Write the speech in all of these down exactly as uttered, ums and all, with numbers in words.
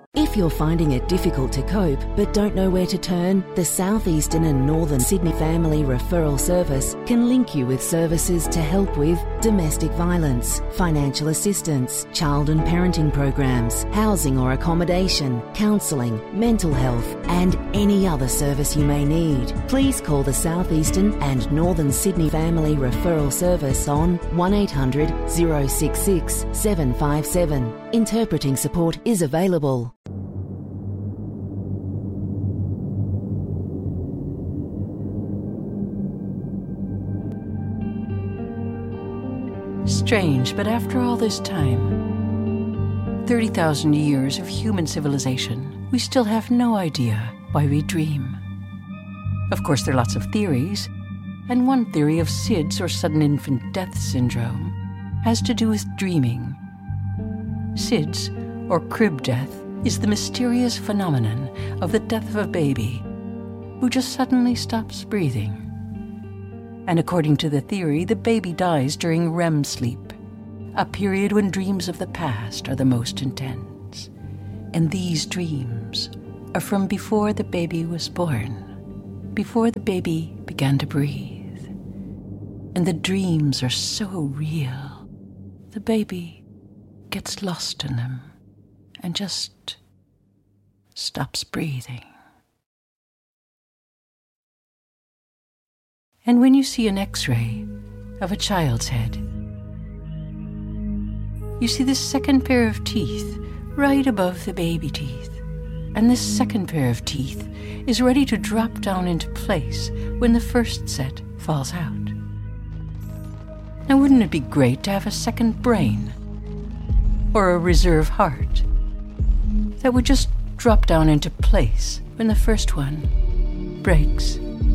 If you're finding it difficult to cope but don't know where to turn, the South Eastern and Northern Sydney Family Referral Service can link you with services to help with domestic violence, financial assistance, child and parenting programs, housing or accommodation, counselling, mental health, and any other service you may need. Please call the South Eastern and Northern Sydney Family Referral Service on one eight hundred, oh six six, seven five seven. Interpreting support is available. Strange, but after all this time, thirty thousand years of human civilization, we still have no idea why we dream. Of course, there are lots of theories, and one theory of S I D S, or sudden infant death syndrome, has to do with dreaming. S I D S, or crib death, is the mysterious phenomenon of the death of a baby who just suddenly stops breathing. And according to the theory, the baby dies during R E M sleep, a period when dreams of the past are the most intense. And these dreams are from before the baby was born, before the baby began to breathe. And the dreams are so real, the baby gets lost in them and just stops breathing. And when you see an X-ray of a child's head, you see this second pair of teeth right above the baby teeth. And this second pair of teeth is ready to drop down into place when the first set falls out. Now, wouldn't it be great to have a second brain or a reserve heart that would just drop down into place when the first one breaks?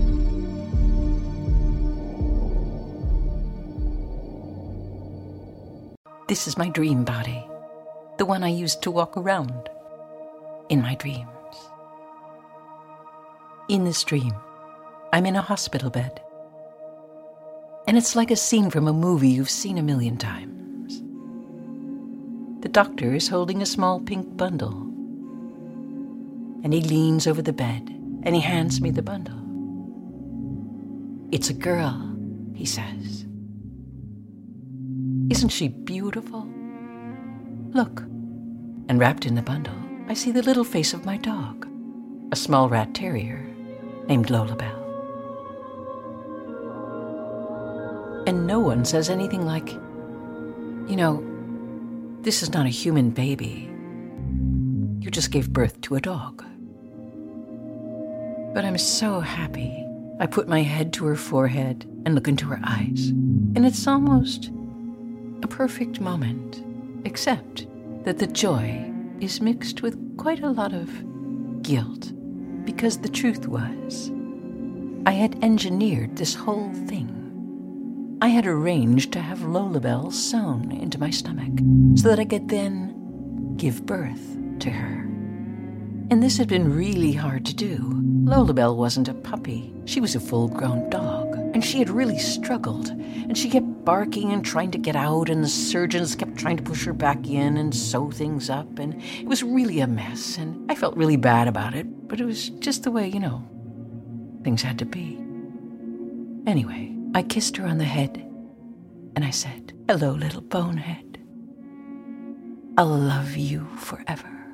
This is my dream body, the one I used to walk around in my dreams. In this dream, I'm in a hospital bed, and it's like a scene from a movie you've seen a million times. The doctor is holding a small pink bundle, and he leans over the bed, and he hands me the bundle. "It's a girl," he says. "Isn't she beautiful? Look." And wrapped in the bundle, I see the little face of my dog, a small rat terrier named Lolabelle. And no one says anything like, "You know, this is not a human baby. You just gave birth to a dog." But I'm so happy. I put my head to her forehead and look into her eyes, and it's almost a perfect moment, except that the joy is mixed with quite a lot of guilt, because the truth was, I had engineered this whole thing. I had arranged to have Lolabelle sewn into my stomach so that I could then give birth to her. And this had been really hard to do. Lolabelle wasn't a puppy. She was a full-grown dog, and she had really struggled, and she kept barking and trying to get out, and the surgeons kept trying to push her back in and sew things up, and it was really a mess, and I felt really bad about it, but it was just the way, you know, things had to be. Anyway, I kissed her on the head, and I said, "Hello, little bonehead. I'll love you forever."